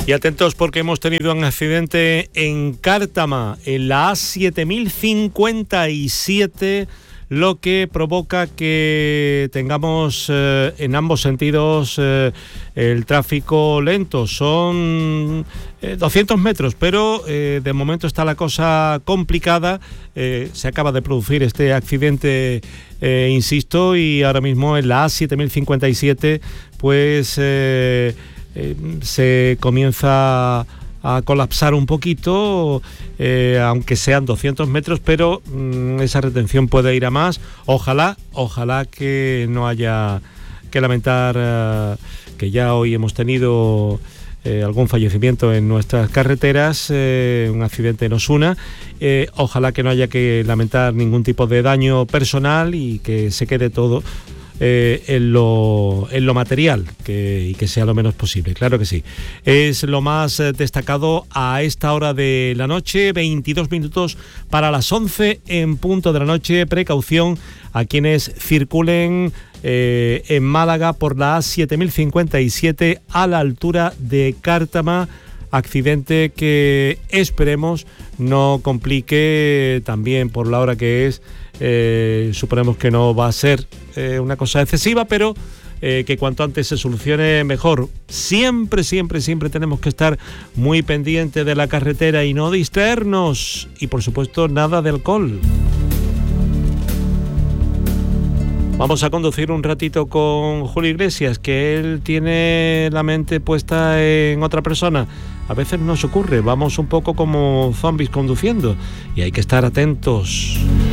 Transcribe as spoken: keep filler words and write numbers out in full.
Y atentos porque hemos tenido un accidente en Cártama, en la A siete mil cincuenta y siete, lo que provoca que tengamos eh, en ambos sentidos eh, el tráfico lento. Son eh, doscientos metros, pero eh, de momento está la cosa complicada. Eh, se acaba de producir este accidente, eh, insisto, y ahora mismo en la A siete mil cincuenta y siete pues eh, eh, se comienza a colapsar un poquito, eh, aunque sean doscientos metros, pero mmm, esa retención puede ir a más. Ojalá, ojalá que no haya que lamentar uh, que ya hoy hemos tenido eh, algún fallecimiento en nuestras carreteras, eh, un accidente en Osuna. Eh, ojalá que no haya que lamentar ningún tipo de daño personal y que se quede todo Eh, en, lo, en lo material que, y que sea lo menos posible, claro que sí. Es lo más eh, destacado a esta hora de la noche, veintidós minutos para las once en punto de la noche. Precaución a quienes circulen eh, en Málaga por la A siete mil cincuenta y siete a la altura de Cártama. Accidente que esperemos no complique también por la hora que es. Eh, suponemos que no va a ser eh, una cosa excesiva, pero eh, que cuanto antes se solucione mejor. Siempre, siempre, siempre tenemos que estar muy pendientes de la carretera y no distraernos. Y por supuesto, nada de alcohol. Vamos a conducir un ratito con Julio Iglesias, que él tiene la mente puesta en otra persona. A veces nos ocurre, vamos un poco como zombies conduciendo y hay que estar atentos.